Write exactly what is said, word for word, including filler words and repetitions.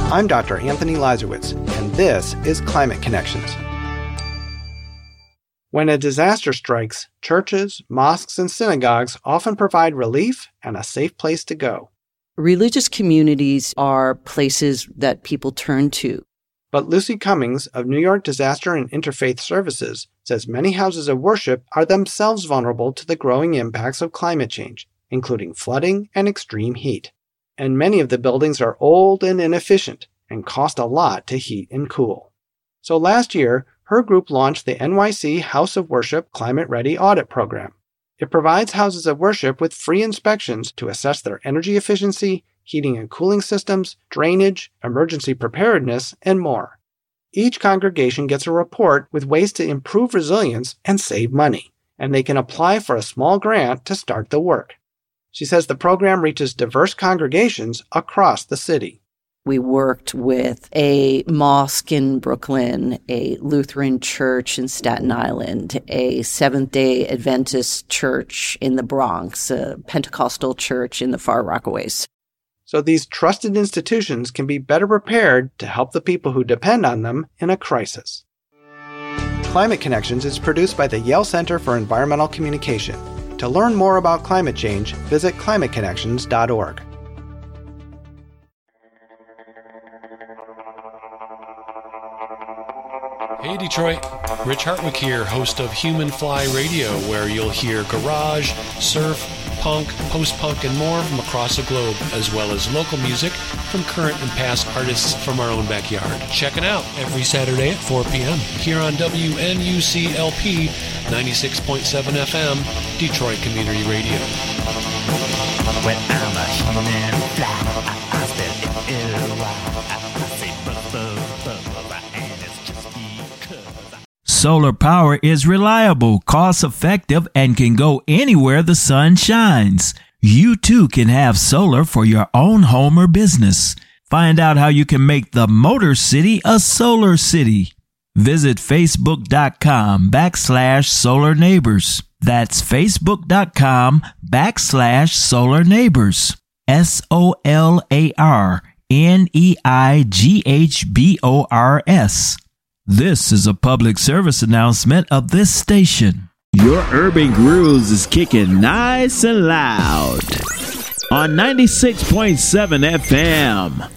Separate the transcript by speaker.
Speaker 1: I'm Doctor Anthony Lazarowitz, and this is Climate Connections. When a disaster strikes, churches, mosques, and synagogues often provide relief and a safe place to go.
Speaker 2: Religious communities are places that people turn to.
Speaker 1: But Lucy Cummings of New York Disaster and Interfaith Services says many houses of worship are themselves vulnerable to the growing impacts of climate change, including flooding and extreme heat. And many of the buildings are old and inefficient and cost a lot to heat and cool. So last year, her group launched the N Y C House of Worship Climate Ready Audit Program. It provides houses of worship with free inspections to assess their energy efficiency, heating and cooling systems, drainage, emergency preparedness, and more. Each congregation gets a report with ways to improve resilience and save money, and they can apply for a small grant to start the work. She says the program reaches diverse congregations across the city.
Speaker 2: We worked with a mosque in Brooklyn, a Lutheran church in Staten Island, a Seventh-day Adventist church in the Bronx, a Pentecostal church in the Far Rockaways.
Speaker 1: So these trusted institutions can be better prepared to help the people who depend on them in a crisis. Climate Connections is produced by the Yale Center for Environmental Communication. To learn more about climate change, visit climate connections dot org.
Speaker 3: Hey Detroit, Rich Hartwick here, host of Human Fly Radio, where you'll hear garage, surf, punk, post-punk, and more from across the globe, as well as local music from current and past artists from our own backyard. Check it out every Saturday at four p.m. here on W N U C L P ninety-six point seven F M, Detroit Community Radio.
Speaker 4: When I'm a human fly, I spell it L Y. I say buzz, buzz, buzz, and it's just because I...
Speaker 5: Solar power is reliable, cost-effective, and can go anywhere the sun shines. You too can have solar for your own home or business. Find out how you can make the Motor City a solar city. Visit facebook.com backslash solar neighbors. That's facebook.com backslash solar neighbors. S O L A R N E I G H B O R S. This is a public service announcement of this station. Your urban grooves is kicking nice and loud on ninety-six point seven F M.